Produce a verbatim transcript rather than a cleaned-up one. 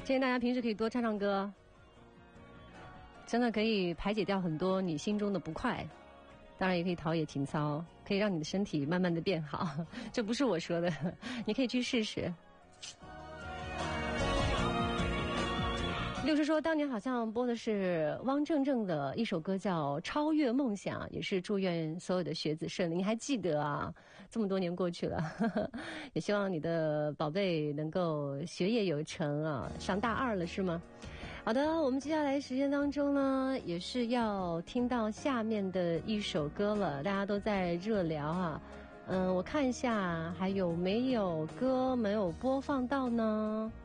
建议大家平时可以多唱唱歌，真的可以排解掉很多你心中的不快，当然也可以陶冶情操，可以让你的身体慢慢的变好。这不是我说的，你可以去试试。六叔说当年好像播的是汪正正的一首歌叫《超越梦想》，也是祝愿所有的学子顺利。你还记得啊？这么多年过去了，呵呵，也希望你的宝贝能够学业有成啊，上大二了是吗？好的，我们接下来时间当中呢，也是要听到下面的一首歌了，大家都在热聊啊。嗯，我看一下还有没有歌没有播放到呢？